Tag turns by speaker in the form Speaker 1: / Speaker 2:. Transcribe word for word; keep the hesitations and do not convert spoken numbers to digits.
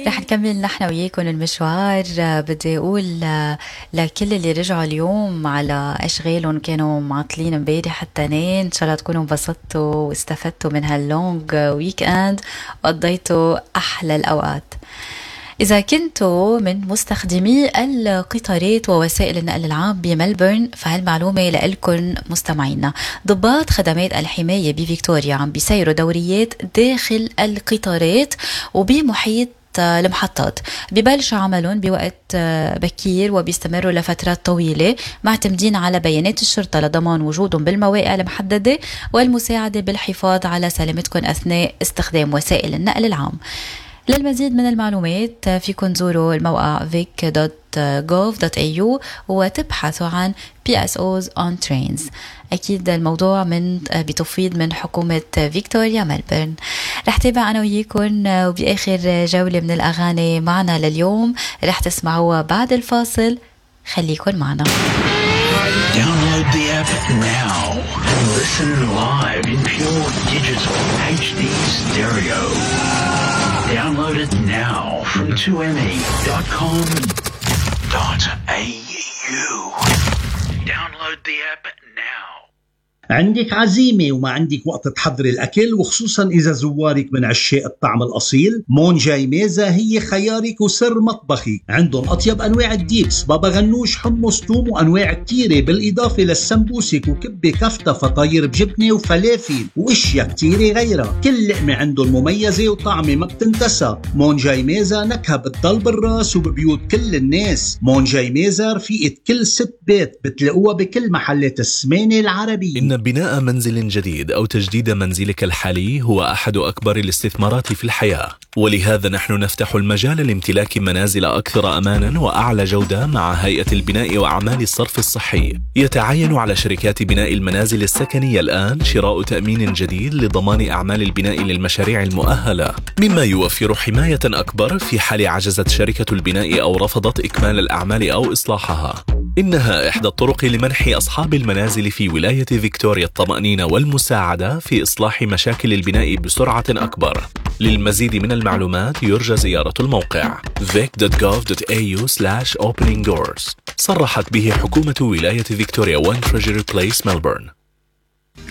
Speaker 1: رح نكمل نحن وياكم المشوار. بدي أقول لكل اللي رجعوا اليوم على أشغالهم كانوا معطلين امبارح التنين، إن شاء الله تكونوا انبسطتوا واستفدتوا من هاللونج ويك اند وقضيتوا أحلى الأوقات. إذا كنتوا من مستخدمي القطارات ووسائل النقل العام بملبورن، فهالمعلومة لإلكن مستمعينا. ضباط خدمات الحماية بفيكتوريا عم بيسيروا دوريات داخل القطارات وبمحيط المحطات. ببلش عملهم بوقت بكير وبيستمروا لفترات طويلة، معتمدين على بيانات الشرطة لضمان وجودهم بالمواقع المحددة والمساعدة بالحفاظ على سلامتكم أثناء استخدام وسائل النقل العام. للمزيد من المعلومات فيكن زوروا الموقع فيك دوت جوف دوت إيه يو وتبحثوا عن بي إس أوز on trains. أكيد الموضوع من بتفيض من حكومة فيكتوريا ملبورن. رح تابع أنا وياكم وبآخر جولة من الأغاني معنا لليوم رح تسمعوها بعد الفاصل. خليكن معنا.
Speaker 2: Download the app now and listen live in pure digital H D stereo. Download it now from two m e dot com dot a u. Download the app now.
Speaker 3: عندك عزيمة وما عندك وقت تحضري الأكل، وخصوصا إذا زوارك من عشاق الطعم الأصيل، مونجاي ميزة هي خيارك وسر مطبخي. عندهم أطيب أنواع الديبس، بابا غنوش، حمص، توم، وأنواع كتيرة، بالإضافة للسمبوسك وكبة كفتة فطاير بجبنة وفلافل وإشياء كتيرة غيرها. كل لقمة عندهم مميزة وطعمة ما بتنتسى. مونجاي ميزة نكهة بتضل بالراس وببيوت كل الناس. مونجاي ميزة رفيقة كل ست بيت، بتلاقوها بكل محلات السمانة العربية.
Speaker 4: إن بناء منزل جديد أو تجديد منزلك الحالي هو أحد أكبر الاستثمارات في الحياة، ولهذا نحن نفتح المجال لامتلاك منازل أكثر أمانا وأعلى جودة مع هيئة البناء وأعمال الصرف الصحي. يتعين على شركات بناء المنازل السكنية الآن شراء تأمين جديد لضمان أعمال البناء للمشاريع المؤهلة، مما يوفر حماية أكبر في حال عجزت شركة البناء أو رفضت إكمال الأعمال أو إصلاحها. إنها إحدى الطرق لمنح أصحاب المنازل في ولاية فيكتوريا الطمأنينة والمساعدة في إصلاح مشاكل البناء بسرعة أكبر. للمزيد من المعلومات يرجى زيارة الموقع vic dot gov dot a u slash opening doors. صرحت به حكومة ولاية فيكتوريا وان تريجري بليس ملبورن.